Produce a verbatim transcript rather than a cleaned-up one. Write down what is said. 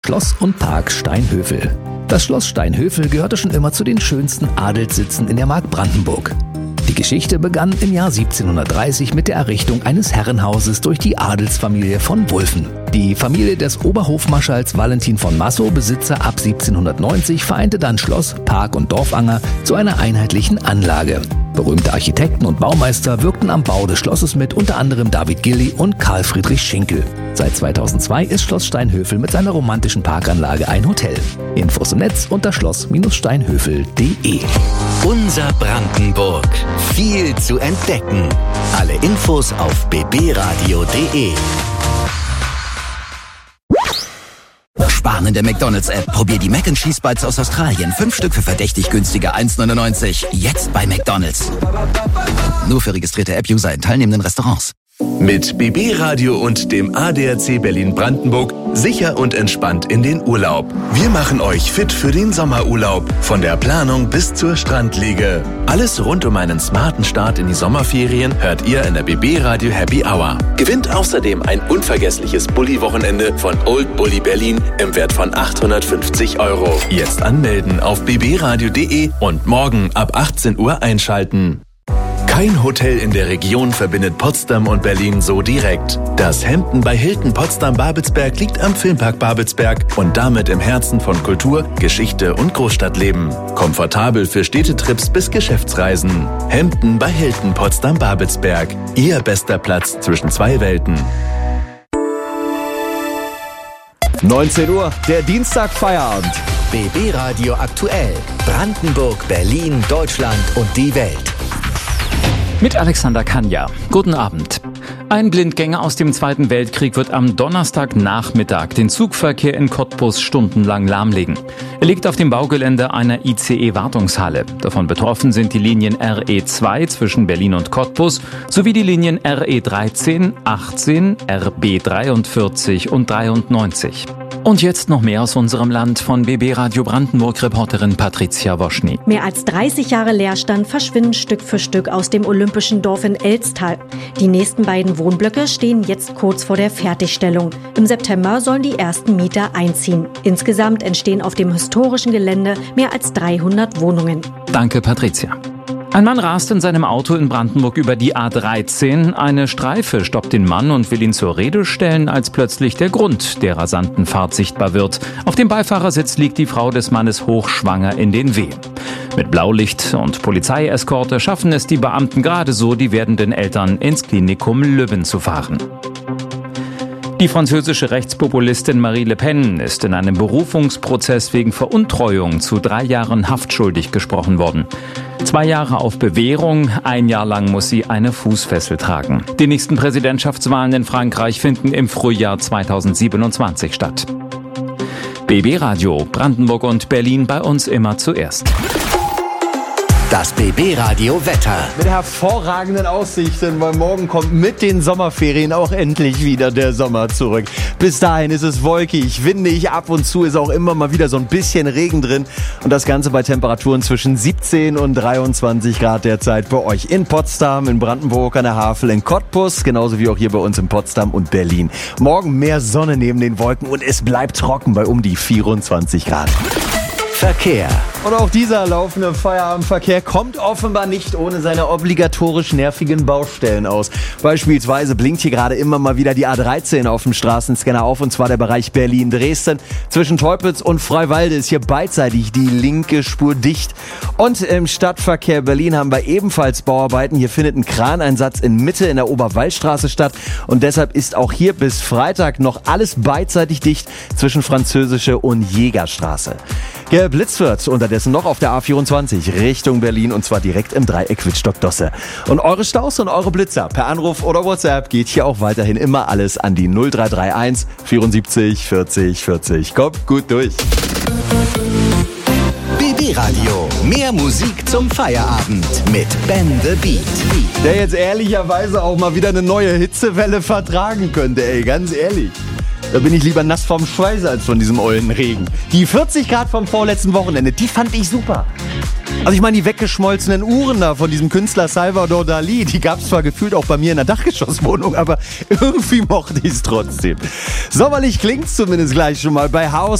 Schloss und Park Steinhöfel. Das Schloss Steinhöfel gehörte schon immer zu den schönsten Adelssitzen in der Mark Brandenburg. Die Geschichte begann im Jahr siebzehnhundertdreißig mit der Errichtung eines Herrenhauses durch die Adelsfamilie von Wulffen. Die Familie des Oberhofmarschalls Valentin von Massow, Besitzer ab siebzehnhundertneunzig, vereinte dann Schloss, Park und Dorfanger zu einer einheitlichen Anlage. Berühmte Architekten und Baumeister wirkten am Bau des Schlosses mit, unter anderem David Gilly und Karl Friedrich Schinkel. Seit zweitausendzwei ist Schloss Steinhöfel mit seiner romantischen Parkanlage ein Hotel. Infos im Netz unter schloss Steinhöfel punkt de. Unser Brandenburg. Viel zu entdecken. Alle Infos auf b b radio punkt de. Sparen in der McDonalds-App. Probier die Mac and Cheese Bites aus Australien. Fünf Stück für verdächtig günstige eins neunundneunzig. Jetzt bei McDonalds. Nur für registrierte App-User in teilnehmenden Restaurants. Mit B B Radio und dem A D A C Berlin-Brandenburg sicher und entspannt in den Urlaub. Wir machen euch fit für den Sommerurlaub. Von der Planung bis zur Strandliege. Alles rund um einen smarten Start in die Sommerferien hört ihr in der B B Radio Happy Hour. Gewinnt außerdem ein unvergessliches Bulli-Wochenende von Old Bulli Berlin im Wert von achthundertfünfzig Euro. Jetzt anmelden auf b b radio punkt de und morgen ab achtzehn Uhr einschalten. Kein Hotel in der Region verbindet Potsdam und Berlin so direkt. Das Hampton bei Hilton Potsdam-Babelsberg liegt am Filmpark Babelsberg und damit im Herzen von Kultur, Geschichte und Großstadtleben. Komfortabel für Städtetrips bis Geschäftsreisen. Hampton bei Hilton Potsdam-Babelsberg. Ihr bester Platz zwischen zwei Welten. neunzehn Uhr, der Dienstag Feierabend. B B Radio aktuell. Brandenburg, Berlin, Deutschland und die Welt. Mit Alexander Kanja. Guten Abend. Ein Blindgänger aus dem Zweiten Weltkrieg wird am Donnerstagnachmittag den Zugverkehr in Cottbus stundenlang lahmlegen. Er liegt auf dem Baugelände einer I C E-Wartungshalle. Davon betroffen sind die Linien R E zwei zwischen Berlin und Cottbus sowie die Linien R E dreizehn, achtzehn, R B dreiundvierzig und dreiundneunzig. Und jetzt noch mehr aus unserem Land von B B Radio Brandenburg-Reporterin Patricia Woschny. Mehr als dreißig Jahre Leerstand verschwinden Stück für Stück aus dem olympischen Dorf in Elstal. Die nächsten beiden Wohnblöcke stehen jetzt kurz vor der Fertigstellung. Im September sollen die ersten Mieter einziehen. Insgesamt entstehen auf dem historischen Gelände mehr als dreihundert Wohnungen. Danke, Patricia. Ein Mann rast in seinem Auto in Brandenburg über die A dreizehn. Eine Streife stoppt den Mann und will ihn zur Rede stellen, als plötzlich der Grund der rasanten Fahrt sichtbar wird. Auf dem Beifahrersitz liegt die Frau des Mannes hochschwanger in den Wehen. Mit Blaulicht und Polizeieskorte schaffen es die Beamten gerade so, die werdenden Eltern ins Klinikum Lübben zu fahren. Die französische Rechtspopulistin Marie Le Pen ist in einem Berufungsprozess wegen Veruntreuung zu drei Jahren Haft schuldig gesprochen worden. Zwei Jahre auf Bewährung, ein Jahr lang muss sie eine Fußfessel tragen. Die nächsten Präsidentschaftswahlen in Frankreich finden im Frühjahr zweitausendsiebenundzwanzig statt. B B Radio, Brandenburg und Berlin bei uns immer zuerst. Das B B Radio Wetter. Mit hervorragenden Aussichten, weil morgen kommt mit den Sommerferien auch endlich wieder der Sommer zurück. Bis dahin ist es wolkig, windig, ab und zu ist auch immer mal wieder so ein bisschen Regen drin. Und das Ganze bei Temperaturen zwischen siebzehn und dreiundzwanzig Grad derzeit bei euch in Potsdam, in Brandenburg, an der Havel, in Cottbus, genauso wie auch hier bei uns in Potsdam und Berlin. Morgen mehr Sonne neben den Wolken und es bleibt trocken bei um die vierundzwanzig Grad. Verkehr. Und auch dieser laufende Feierabendverkehr kommt offenbar nicht ohne seine obligatorisch nervigen Baustellen aus. Beispielsweise blinkt hier gerade immer mal wieder die A dreizehn auf dem Straßenscanner auf, und zwar der Bereich Berlin-Dresden. Zwischen Teupitz und Freiwalde ist hier beidseitig die linke Spur dicht. Und im Stadtverkehr Berlin haben wir ebenfalls Bauarbeiten. Hier findet ein Kraneinsatz in Mitte in der Oberwaldstraße statt. Und deshalb ist auch hier bis Freitag noch alles beidseitig dicht zwischen Französische und Jägerstraße. Geblitzt wird unterdessen noch auf der A vierundzwanzig Richtung Berlin, und zwar direkt im Dreieck Wittstock-Dosse. Und eure Staus und eure Blitzer per Anruf oder WhatsApp geht hier auch weiterhin immer alles an die null drei drei eins vierundsiebzig vierzig vierzig. Kommt gut durch. B B Radio. Mehr Musik zum Feierabend mit Ben the Beat. Der jetzt ehrlicherweise auch mal wieder eine neue Hitzewelle vertragen könnte, ey, ganz ehrlich. Da bin ich lieber nass vom Schweiß als von diesem ollen Regen. Die vierzig Grad vom vorletzten Wochenende, die fand ich super. Also ich meine, die weggeschmolzenen Uhren da von diesem Künstler Salvador Dali, die gab es zwar gefühlt auch bei mir in der Dachgeschosswohnung, aber irgendwie mochte ich es trotzdem. Sommerlich klingt's zumindest gleich schon mal bei Haus.